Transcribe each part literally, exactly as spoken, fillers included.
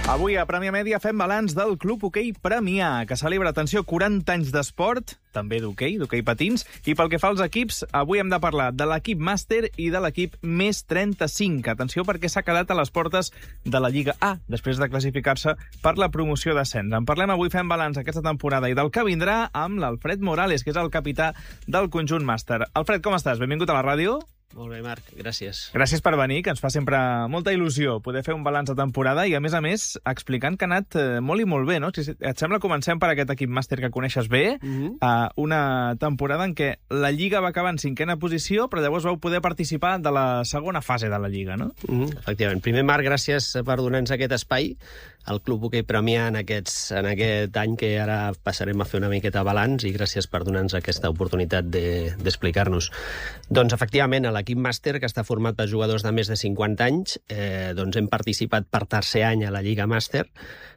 Avui a Premià Mèdia fem balanç del Club Hoquei Premià, que celebra, atenció, quaranta anys d'esport, també d'hoquei, d'hoquei patins, i pel que fa als equips, avui hem de parlar de l'equip màster i de l'equip més trenta-cinc. Atenció, perquè s'ha quedat a les portes de la Lliga A, després de classificar-se per la promoció d'ascens. En parlem avui, fem balanç aquesta temporada i del que vindrà amb l'Alfred Morales, que és el capità del conjunt màster. Alfred, com estàs? Benvingut a la ràdio. Molt bé, Marc, gràcies. Gràcies per venir, que ens fa sempre molta il·lusió poder fer un balanç de temporada i, a més a més, explicant que ha anat molt i molt bé, no? Si et sembla, comencem per aquest equip màster que coneixes bé, mm-hmm. uh, una temporada en què la Lliga va acabar en cinquena posició, però llavors vau poder participar de la segona fase de la Lliga, no? Mm-hmm. Efectivament. Primer, Marc, gràcies per donar-nos aquest espai al Club Hoquei Premià en, aquests, en aquest any que ara passarem a fer una miqueta balanç i gràcies per donar-nos aquesta oportunitat de, d'explicar-nos. Doncs, efectivament, a l'equip màster, que està format per jugadors de més de cinquanta anys, eh, doncs hem participat per tercer any a la Lliga Màster,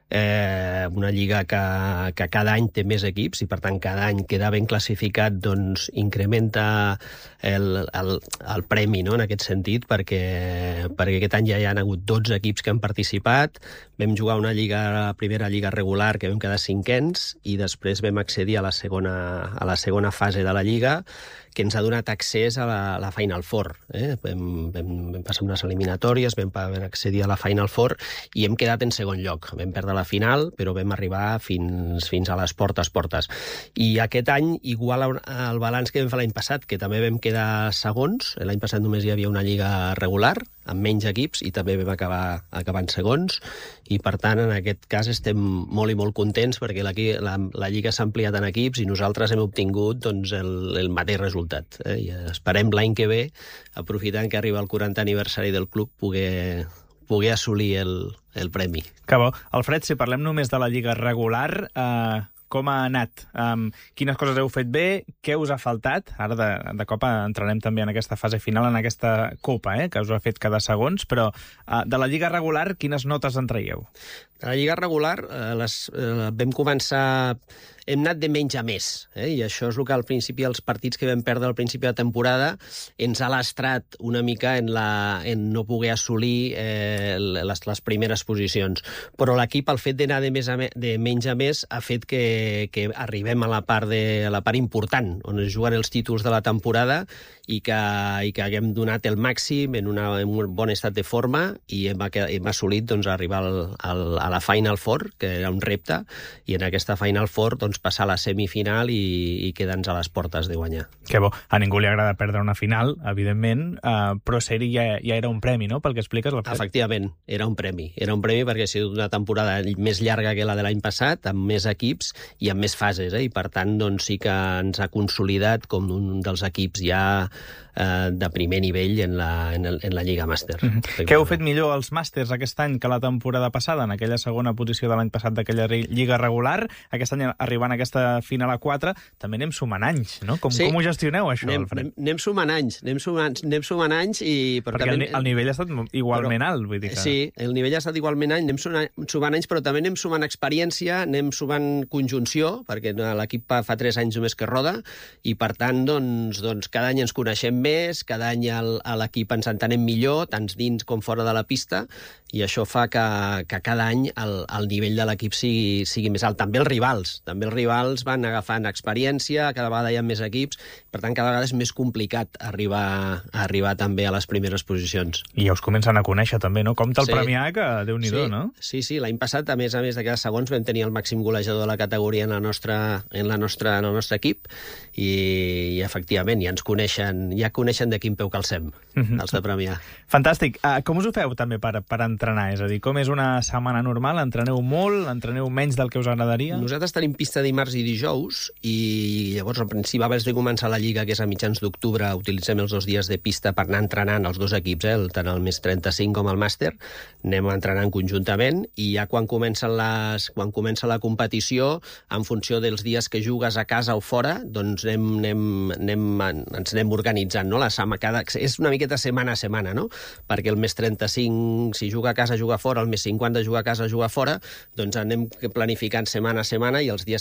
eh, una lliga que, que cada any té més equips i, per tant, cada any queda ben classificat, doncs incrementa el, el, el premi, no?, en aquest sentit, perquè, perquè aquest any ja hi ha hagut dotze equips que han participat, vam jugar una lliga, la primera lliga regular, que vam quedar cinquens, i després vam accedir a la segona, a la segona fase de la lliga, que ens ha donat accés a la, a la Final Four. Eh? Vam, vam, vam passar unes eliminatòries, vam, vam accedir a la Final Four i hem quedat en segon lloc. Vam perdre la final, però vam arribar fins, fins a les portes, portes. I aquest any, igual al balanç que vam fer l'any passat, que també vam quedar segons, l'any passat només hi havia una lliga regular, amb menys equips, i també vam acabar acabant segons, i per tant, en aquest cas estem molt i molt contents perquè la, la, la lliga s'ha ampliat en equips i nosaltres hem obtingut doncs, el, el mateix resultat. Eh? I esperem l'any que ve, aprofitant que arriba el quarantè aniversari del club, poder, poder assolir el, el premi. Que bo. Alfred, si parlem només de la lliga regular, eh, com ha anat? Um, quines coses heu fet bé? Què us ha faltat? Ara de, de cop entrarem també en aquesta fase final, en aquesta copa, eh, que us ha fet cada segons, però uh, de la lliga regular, quines notes en traieu? De la lliga regular eh, les, eh, vam començar... Hem anat de menys a més, eh? I això és el que al principi, els partits que vam perdre al principi de temporada, ens ha lastrat una mica en, la, en no poder assolir eh, les, les primeres posicions. Però l'equip, el fet d'anar de, més a me, de menys a més, ha fet que, que arribem a la, part de, a la part important, on es juguen els títols de la temporada i que, i que haguem donat el màxim en, una, en un bon estat de forma i hem, hem assolit doncs, arribar al, al, a la Final Four, que era un repte, i en aquesta Final Four doncs, passar a la semifinal i, i quedar-nos a les portes de guanyar. Que bo. A ningú li agrada perdre una final, evidentment, uh, però ser-hi ja, ja era un premi, no?, pel que expliques. Efectivament, era un premi. Era un premi perquè ha sigut una temporada més llarga que la de l'any passat, amb més equips i amb més fases, eh? I per tant doncs, sí que ens ha consolidat com un dels equips ja eh, de primer nivell en la, en el, en la Lliga Màster. Mm-hmm. Què heu fet millor els màsters aquest any que la temporada passada, en aquella segona posició de l'any passat d'aquella Lliga regular? Aquest any arribant a aquesta final a quatre, també anem sumant anys, no? Com, sí. com ho gestioneu, això, anem, Alfred? Anem, anem sumant anys, anem sumant, anem sumant anys i... Però perquè també, el, el nivell ha estat igualment però, alt, vull dir que... Sí, el nivell ha estat igualment alt, anem sumant, sumant anys, però també anem sumant experiència, anem sumant conjunció, perquè l'equip fa tres anys només que roda, i per tant, doncs, doncs cada any ens coneixem més, cada any el, l'equip ens entenem millor, tant dins com fora de la pista, i això fa que, que cada any el, el nivell de l'equip sigui, sigui més alt. També els rivals, també els rivals van agafant experiència, cada vegada hi ha més equips, per tant cada vegada és més complicat arribar, arribar també a les primeres posicions. I ja us comencen a conèixer també, no? Compte el sí. Premià, que Déu-n'hi-do, sí. no? Sí, sí, l'any passat, a més a més de cada segons, vam tenir el màxim golejador de la categoria en, la nostra, en, la nostra, en el nostre equip i, i efectivament ja ens coneixen, ja coneixen de quin peu calcem, mm-hmm. els de Premià. Fantàstic. Uh, com us ho feu també per, per entrenar? És a dir, com és una setmana normal? Entreneu molt? Entreneu menys del que us agradaria? Nosaltres tenim pista dimarts i dijous i llavors al principi, abans de començar la Lliga, que és a mitjans d'octubre, utilitzem els dos dies de pista per anar entrenant els dos equips, eh, tant el més trenta-cinc com el màster, anem entrenant conjuntament i ja quan comencen les, quan comença la competició, en funció dels dies que jugues a casa o fora, doncs anem, anem, anem, ens anem organitzant, no? La sama, cada, és una miqueta setmana a setmana, no? Perquè el més trenta-cinc, si juga a casa, juga fora, el més cinquanta, juga a casa, juga fora, doncs anem planificant setmana a setmana i els dies que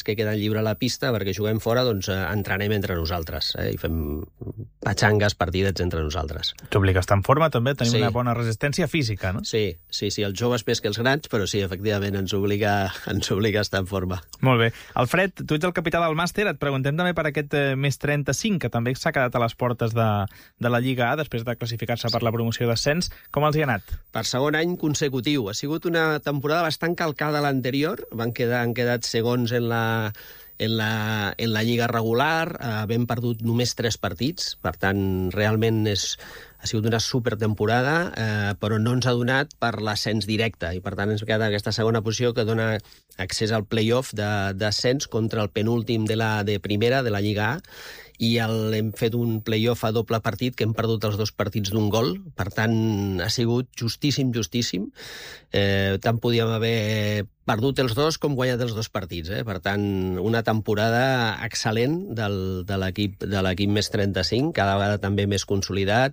que queden lliure a la pista, perquè juguem fora, doncs eh, entrenem entre nosaltres, eh, i fem patxangues, partidets entre nosaltres. T'obliga a estar en forma, també, tenim Sí. una bona resistència física, no? Sí, sí, sí, els joves més que els grans, però sí, efectivament, ens obliga, ens obliga a estar en forma. Molt bé. Alfred, tu ets el capità del màster, et preguntem també per aquest eh, més trenta-cinc, que també s'ha quedat a les portes de, de la Lliga A, després de classificar-se per la promoció d'ascens. Com els hi ha anat? Per segon any consecutiu. Ha sigut una temporada bastant calcada a l'anterior. Van quedar, han quedat segons en la, en la, en la Lliga regular. Eh, hem perdut només tres partits. Per tant, realment és, ha sigut una supertemporada, eh, però no ens ha donat per l'ascens directe. I per tant ens queda aquesta segona posició que dona accés al play-off d'ascens contra el penúltim de la de primera, de la Lliga A, i el, hem fet un play-off a doble partit que hem perdut els dos partits d'un gol. Per tant, ha sigut justíssim, justíssim. Eh, tant podíem haver perdut els dos com guanyat els dos partits. Eh? Per tant, una temporada excel·lent del, de l'equip de l'equip més trenta-cinc, cada vegada també més consolidat,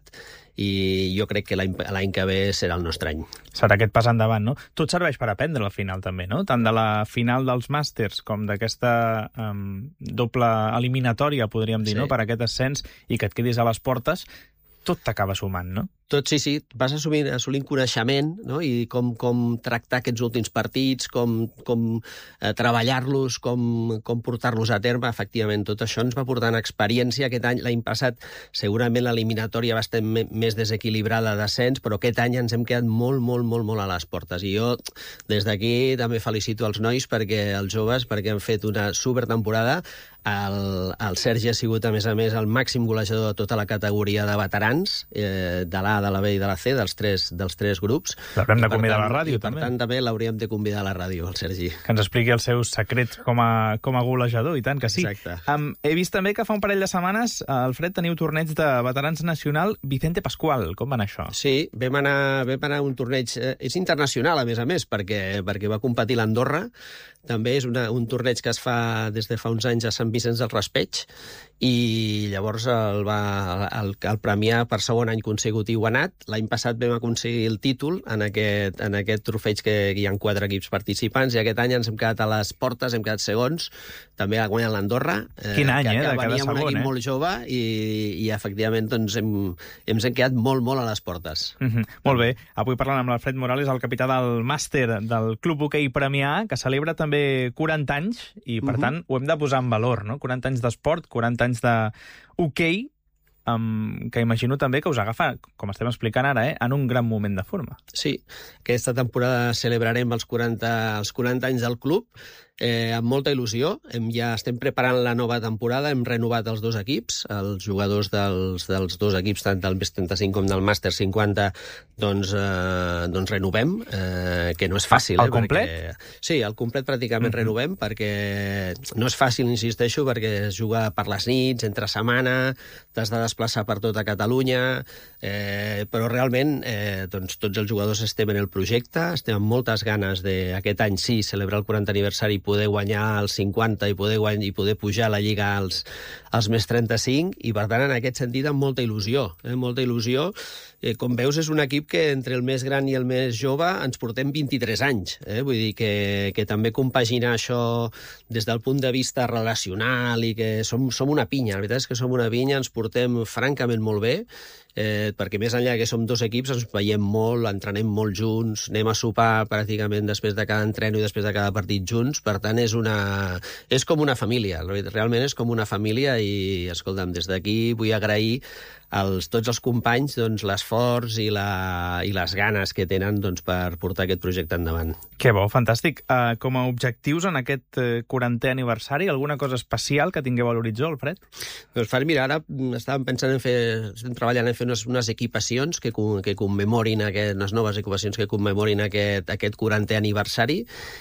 i jo crec que l'any l'any que ve serà el nostre any. Serà aquest pas endavant, no? Tot serveix per aprendre al final, també, no? Tant de la final dels màsters com d'aquesta um, doble eliminatòria, podríem dir, Sí. no?, per aquest ascens, i que et quedis a les portes, tot t'acaba sumant, no? Tot, sí, sí, vas assolint, assolint coneixement, no? I com, com tractar aquests últims partits, com, com eh, treballar-los, com, com portar-los a terme. Efectivament, tot això ens va portant experiència. Aquest any, l'any passat, segurament l'eliminatòria va estar més desequilibrada d'ascens, però aquest any ens hem quedat molt, molt, molt, molt a les portes. I jo, des d'aquí, també felicito els nois, perquè els joves, perquè han fet una supertemporada. El, el Sergi ha sigut, a més a més, el màxim golejador de tota la categoria de veterans, eh, de l'A, de la B i de la C, dels tres, dels tres grups. L'haurem de I, per convidar a la tant- ràdio, i, Per també. tant, també l'hauríem de convidar a la ràdio, el Sergi. Que ens expliqui els seus secrets com a, com a golejador, i tant que sí. Exacte. Um, he vist també que fa un parell de setmanes, uh, Alfred, teniu torneig de veterans nacional Vicente Pascual. Com va anar això? Sí, vam anar, vam anar a un torneig... Eh, és internacional, a més a més, perquè, perquè va competir l'Andorra. També és una, un torneig que es fa des de fa uns anys a Sant Vicenç del Raspeig, i llavors el va el, el premiar per segon any consecutiu ha anat. L'any passat vam aconseguir el títol en aquest, en aquest trofeig, que hi ha quatre equips participants, i aquest any ens hem quedat a les portes, hem quedat segons, també ha guanyat l'Andorra. Quin any, que, eh, que de cada venia segon, un equip eh? molt jove, i, i efectivament doncs, hem, hem quedat molt, molt a les portes. Mm -hmm. Molt bé. Avui parlant amb l'Alfred Morales, el capità del màster del Club Hoquei Premià, que celebra també quaranta anys, i per Mhm. tant ho hem de posar en valor, no? quaranta anys d'esport, quaranta anys de hoquei, um, que imagino també que us agafa, com estem explicant ara, eh, en un gran moment de forma. Sí, aquesta temporada celebrarem els quaranta, els quaranta anys del club, eh, amb molta il·lusió. Hem, ja estem preparant la nova temporada, hem renovat els dos equips, els jugadors dels, dels dos equips, tant del més trenta-cinc com del màster cinquanta, doncs, eh, doncs renovem, eh, que no és fàcil. El eh, complet? Perquè, sí, el complet pràcticament Mhm. renovem, perquè no és fàcil, insisteixo, perquè es juga per les nits, entre setmana, t'has de desplaçar per tota Catalunya, eh, però realment eh, doncs, tots els jugadors estem en el projecte, estem amb moltes ganes d'aquest any sí celebrar el quaranta aniversari, poder guanyar els cinquanta i poder, guany, i poder pujar a la Lliga als, als més trenta-cinc, i per tant en aquest sentit amb molta il·lusió, eh, molta il·lusió. Eh, com veus, és un equip que entre el més gran i el més jove ens portem vint-i-tres anys. Eh? Vull dir que, que també compaginar això des del punt de vista relacional, i que som, som una pinya, la veritat és que som una pinya, ens portem francament molt bé, eh, perquè més enllà que som dos equips ens veiem molt, entrenem molt junts, anem a sopar pràcticament després de cada entreno i després de cada partit junts, per tant és una és com una família, realment és com una família. I escolta'm, des d'aquí vull agrair als tots els companys doncs, l'esforç i, la, i les ganes que tenen doncs, per portar aquest projecte endavant. Que bo, fantàstic. Uh, com a objectius en aquest uh, quarantè aniversari, alguna cosa especial que tingueu a l'horitzó, Alfred? Doncs, Fer, mira, ara estàvem pensant en fer, estem treballant en fer unes, unes equipacions que, que commemorin aquest, unes noves equipacions que commemorin aquest, aquest quarantè aniversari,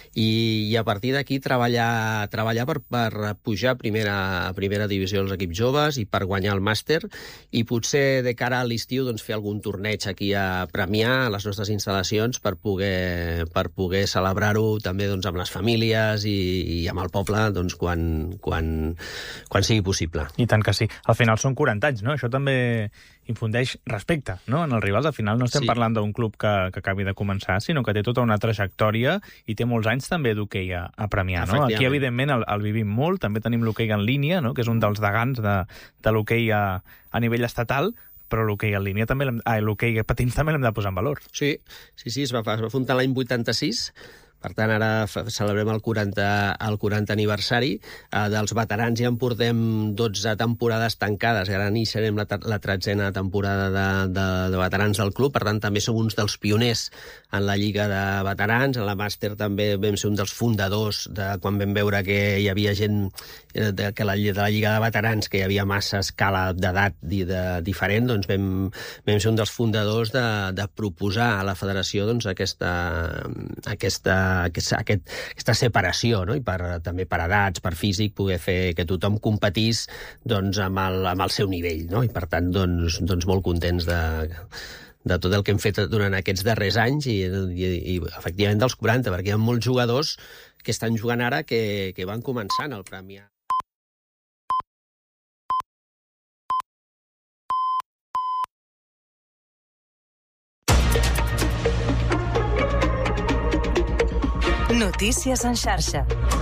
i, i a partir d'aquí treballar, treballar per, per pujar a primera, a primera divisió els equips joves i per guanyar el màster, i potser de cara a l'estiu doncs, fer algun torneig aquí a Premià, a les nostres instal·lacions, per poder, per poder celebrar-ho també doncs, amb les famílies i, i amb el poble doncs, quan, quan, quan sigui possible. I tant que sí. Al final són quaranta anys, no? Això també infundeix respecte, no?, en els rivals. Al final no estem Sí. parlant d'un club que, que acabi de començar, sinó que té tota una trajectòria i té molts anys també d'hoquei a, a premiar, no? Aquí, evidentment, el, el vivim molt. També tenim l'hoquei en línia, no?, que és un dels degans de, de l'hoquei a, a nivell estatal, però l'hoquei en línia també, l'hem- ah, l'hoquei patins també l'hem de posar en valor. Sí, sí, sí, es va, es va fundar l'any vuitanta-sis, per tant, ara fa- celebrem el quaranta, el quaranta aniversari. Eh, dels veterans ja en portem dotze temporades tancades, ara iniciarem la, ter- la tretzena temporada de, de, de veterans del club, per tant, també som uns dels pioners en la Lliga de Veterans. En la Màster també vam ser un dels fundadors de quan vam veure que hi havia gent eh, de, que la, de la Lliga de Veterans, que hi havia massa escala d'edat di- de, diferent, doncs vam, vam ser un dels fundadors de, de proposar a la federació doncs, aquesta, aquesta, aquesta, aquest, aquesta separació, no? I per, també per edats, per físic, poder fer que tothom competís doncs, amb, el, amb el seu nivell, no? I per tant, doncs, doncs molt contents de, de tot el que hem fet durant aquests darrers anys i, i, i efectivament dels quaranta, perquè hi ha molts jugadors que estan jugant ara que, que van començant el Premià. Notícies en xarxa.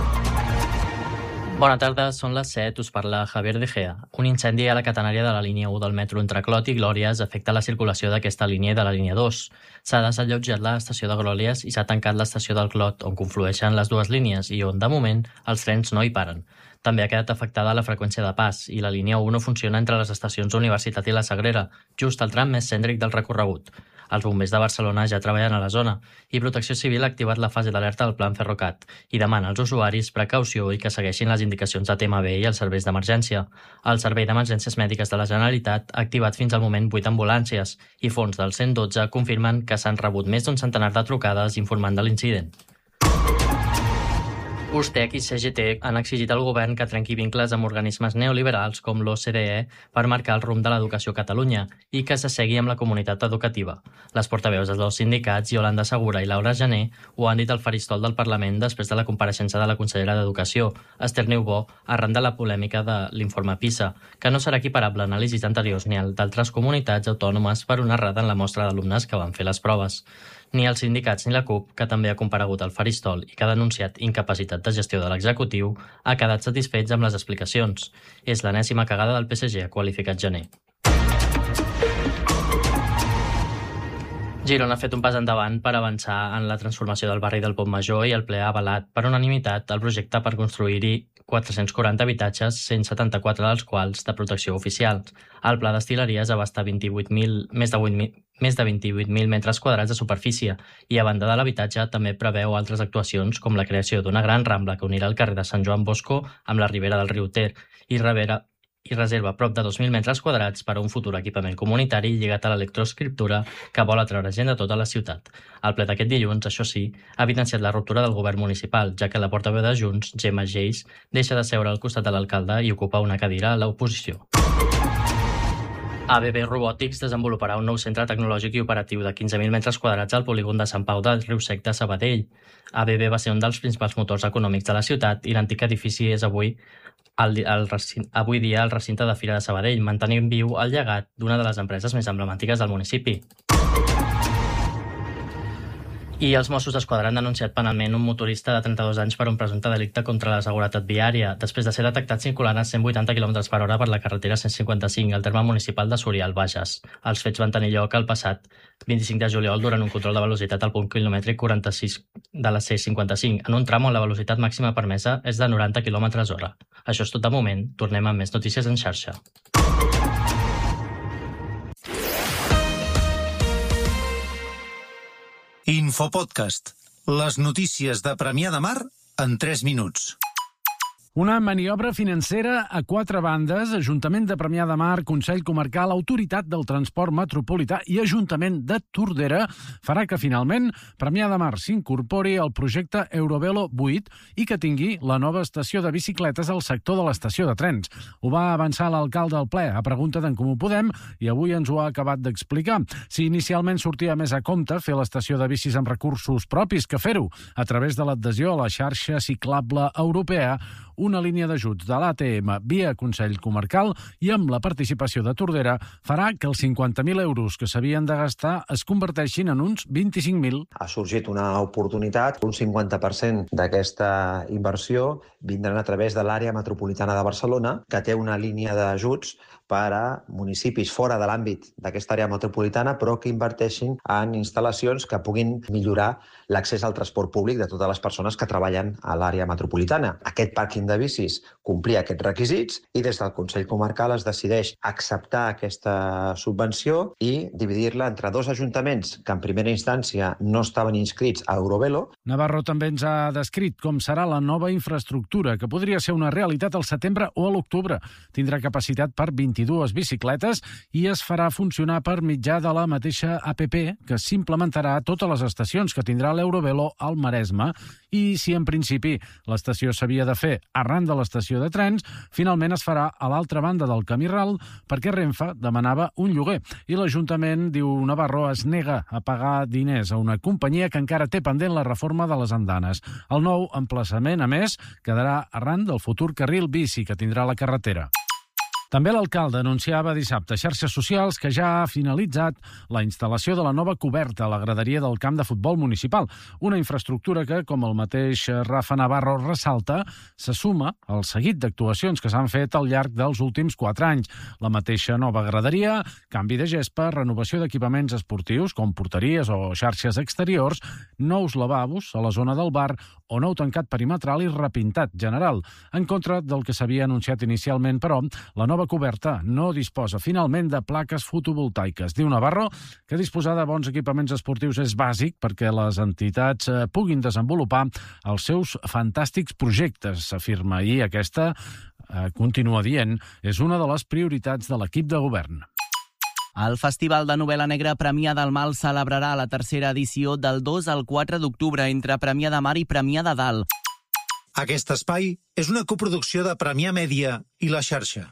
Bona tarda, són les set, us parla Javier De Gea. Un incendi a la catenària de la línia u del metro entre Clot i Glòries afecta la circulació d'aquesta línia i de la línia dos. S'ha desallotjat l'estació de Glòries i s'ha tancat l'estació del Clot, on conflueixen les dues línies i on, de moment, els trens no hi paren. També ha quedat afectada la freqüència de pas i la línia u no funciona entre les estacions Universitat i la Sagrera, just al tram més cèntric del recorregut. Els bombers de Barcelona ja treballen a la zona i Protecció Civil ha activat la fase d'alerta del Plan Ferrocat i demana als usuaris precaució i que segueixin les indicacions de T M B i els serveis d'emergència. El Servei d'Emergències Mèdiques de la Generalitat ha activat fins al moment vuit ambulàncies i fons del cent dotze confirmen que s'han rebut més d'un centenar de trucades informant de l'incident. Ustec i C G T han exigit al govern que trenqui vincles amb organismes neoliberals com l'O C D E per marcar el rumb de l'educació a Catalunya i que s'assegui amb la comunitat educativa. Les portaveus dels dos sindicats, Yolanda Segura i Laura Jané, ho han dit al faristol del Parlament després de la compareixença de la consellera d'Educació, Esther Niubó, arran de la polèmica de l'informe PISA, que no serà equiparable a anàlisis anteriors ni al d'altres comunitats autònomes per una errada en la mostra d'alumnes que van fer les proves. Ni els sindicats ni la CUP, que també ha comparegut al faristol i que ha denunciat incapacitat de gestió de l'executiu, ha quedat satisfets amb les explicacions. És l'enèsima cagada del P S G, ha qualificat Jané. Girona ha fet un pas endavant per avançar en la transformació del barri del Pont Major i el ple ha avalat per unanimitat el projecte per construir-hi quatre-cents quaranta habitatges, cent setanta-quatre dels quals de protecció oficial. El pla d'estileries abasta vint-i-vuit mil, més de vuit mil, més de vint-i-vuit mil metres quadrats de superfície i, a banda de l'habitatge, també preveu altres actuacions com la creació d'una gran rambla que unirà el carrer de Sant Joan Bosco amb la ribera del riu Ter i revera i reserva prop de dos mil metres quadrats per a un futur equipament comunitari lligat a l'electroescriptura que vol atreure gent de tota la ciutat. El ple d'aquest dilluns, això sí, ha evidenciat la ruptura del govern municipal, ja que la portaveu de Junts, Gemma Geis, deixa de seure al costat de l'alcalde i ocupa una cadira a l'oposició. A B B Robotics desenvoluparà un nou centre tecnològic i operatiu de quinze mil metres quadrats al polígon de Sant Pau del Riu-Sec de Sabadell. A B B va ser un dels principals motors econòmics de la ciutat i l'antic edifici és avui, el, el, avui dia el recinte de Fira de Sabadell, mantenint viu el llegat d'una de les empreses més emblemàtiques del municipi. I els Mossos d'Esquadra han denunciat penalment un motorista de trenta-dos anys per un presumpte delicte contra la seguretat viària, després de ser detectat circulant a cent vuitanta quilòmetres per hora per la carretera cent cinquanta-cinc al terme municipal de Súria, al Bages. Els fets van tenir lloc el passat vint-i-cinc de juliol durant un control de velocitat al punt quilomètric quaranta-sis de la C cinquanta-cinc, en un tram on la velocitat màxima permesa és de noranta quilòmetres hora. Això és tot de moment. Tornem amb més notícies en xarxa. Infopodcast. Les notícies de Premià de Mar en tres minuts. Una maniobra financera a quatre bandes, Ajuntament de Premià de Mar, Consell Comarcal, Autoritat del Transport Metropolità i Ajuntament de Tordera, farà que finalment Premià de Mar s'incorpori al projecte Eurovelo vuit i que tingui la nova estació de bicicletes al sector de l'estació de trens. Ho va avançar l'alcalde al ple a pregunta d'en Comú Podem i avui ens ho ha acabat d'explicar. Si inicialment sortia més a compte fer l'estació de bicis amb recursos propis que fer-ho a través de l'adhesió a la xarxa ciclable europea, una línia d'ajuts de l'A T M via Consell Comarcal i amb la participació de Tordera farà que els cinquanta mil euros que s'havien de gastar es converteixin en uns vint-i-cinc mil. Ha sorgit una oportunitat. Un cinquanta per cent d'aquesta inversió vindran a través de l'àrea metropolitana de Barcelona, que té una línia d'ajuts per a municipis fora de l'àmbit d'aquesta àrea metropolitana, però que inverteixin en instal·lacions que puguin millorar l'accés al transport públic de totes les persones que treballen a l'àrea metropolitana. Aquest pàrquing de bicis complia aquests requisits i des del Consell Comarcal es decideix acceptar aquesta subvenció i dividir-la entre dos ajuntaments que en primera instància no estaven inscrits a Eurovelo. Navarro també ens ha descrit com serà la nova infraestructura, que podria ser una realitat al setembre o a l'octubre. Tindrà capacitat per vint-i-dues bicicletes i es farà funcionar per mitjà de la mateixa app que s'implementarà a totes les estacions que tindrà l'Eurovelo al Maresme. I si en principi l'estació s'havia de fer arran de l'estació de trens, finalment es farà a l'altra banda del camí ral perquè Renfe demanava un lloguer. I l'Ajuntament, diu Navarro, es nega a pagar diners a una companyia que encara té pendent la reforma de les andanes. El nou emplaçament, a més, quedarà arran del futur carril bici que tindrà la carretera. També l'alcalde anunciava dissabte a xarxes socials que ja ha finalitzat la instal·lació de la nova coberta a la graderia del camp de futbol municipal, una infraestructura que, com el mateix Rafa Navarro ressalta, se suma al seguit d'actuacions que s'han fet al llarg dels últims quatre anys. La mateixa nova graderia, canvi de gespa, renovació d'equipaments esportius com porteries o xarxes exteriors, nous lavabos a la zona del bar o nou tancat perimetral i repintat general. En contra del que s'havia anunciat inicialment, però, la nova coberta no disposa finalment de plaques fotovoltaiques. Diu Navarro que disposar de bons equipaments esportius és bàsic perquè les entitats puguin desenvolupar els seus fantàstics projectes, afirma, i aquesta, eh, continua dient, és una de les prioritats de l'equip de govern. El Festival de Novel·la Negra Premià del Mal celebrarà la tercera edició del dos al quatre d'octubre entre Premià de Mar i Premià de Dalt. Aquest espai és una coproducció de Premià Mèdia i La Xarxa.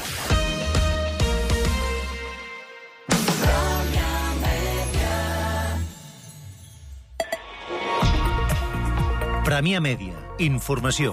Premià Mèdia. Informació.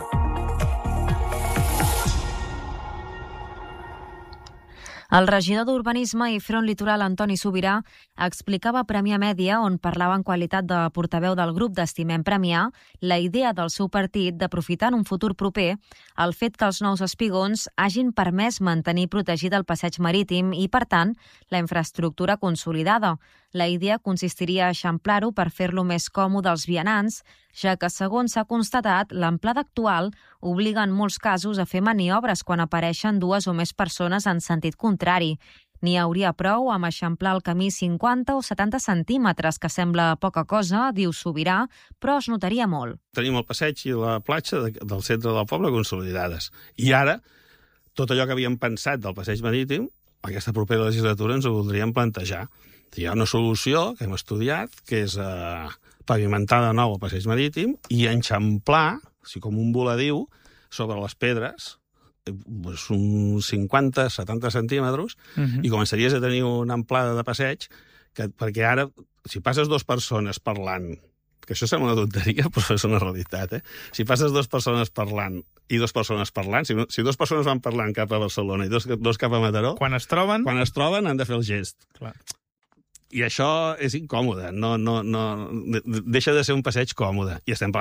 El regidor d'Urbanisme i Front Litoral, Antoni Subirà, explicava a Premià Mèdia, on parlava en qualitat de portaveu del grup d'Estimem Premià, la idea del seu partit d'aprofitar en un futur proper el fet que els nous espigons hagin permès mantenir protegit el passeig marítim i, per tant, la infraestructura consolidada. La idea consistiria a eixamplar-ho per fer-lo més còmode als vianants, ja que, segons s'ha constatat, l'amplada actual obliga en molts casos a fer maniobres quan apareixen dues o més persones en sentit contrari. N'hi hauria prou amb eixamplar el camí cinquanta o setanta centímetres, que sembla poca cosa, diu Subirà, però es notaria molt. Tenim el passeig i la platja del centre del poble consolidades. I ara, tot allò que havíem pensat del passeig marítim, aquesta propera legislatura ens ho voldríem plantejar. Hi ha una solució que hem estudiat, que és eh, pavimentar de nou el passeig marítim i enxamplar, així com un voladiu, sobre les pedres, doncs uns cinquanta a setanta centímetres, uh-huh. i començaries a tenir una amplada de passeig, que, perquè ara, si passes dues persones parlant, que això sembla una tonteria, però és una realitat, eh? Si passes dues persones parlant i dues persones parlant, si, si dues persones van parlant cap a Barcelona i dos, dos cap a Mataró, quan es troben, quan es troben han de fer el gest. Clar. I això és incòmode, no, no, no, deixa de ser un passeig còmode. I estem